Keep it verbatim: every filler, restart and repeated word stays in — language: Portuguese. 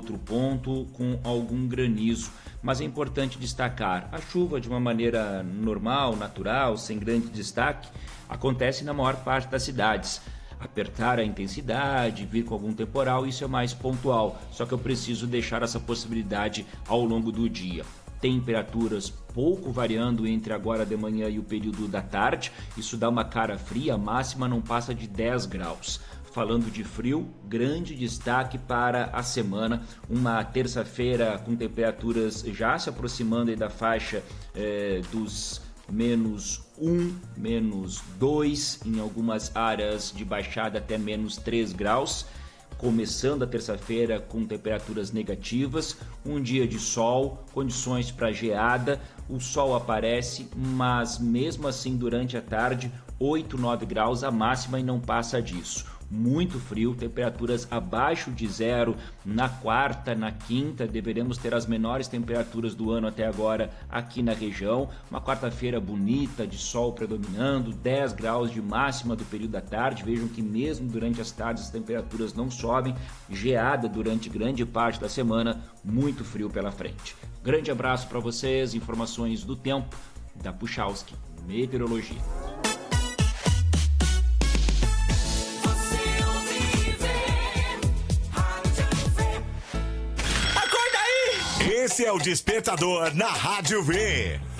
outro ponto com algum granizo. Mas é importante destacar, a chuva de uma maneira normal, natural, sem grande destaque, acontece na maior parte das cidades. Apertar a intensidade, vir com algum temporal, isso é mais pontual, só que eu preciso deixar essa possibilidade ao longo do dia. Temperaturas pouco variando entre agora de manhã e o período da tarde, isso dá uma cara fria, a máxima não passa de dez graus. Falando de frio, grande destaque para a semana, uma terça-feira com temperaturas já se aproximando aí da faixa eh, dos menos um, menos dois, em algumas áreas de baixada até menos três graus. Começando a terça-feira com temperaturas negativas, um dia de sol, condições para geada, o sol aparece, mas mesmo assim durante a tarde, oito, nove graus a máxima e não passa disso. Muito frio, temperaturas abaixo de zero na quarta, na quinta, deveremos ter as menores temperaturas do ano até agora aqui na região. Uma quarta-feira bonita, de sol predominando, dez graus de máxima do período da tarde. Vejam que mesmo durante as tardes as temperaturas não sobem, geada durante grande parte da semana, muito frio pela frente. Grande abraço para vocês, informações do tempo da Puchalski Meteorologia. Esse é o Despertador na Rádio V.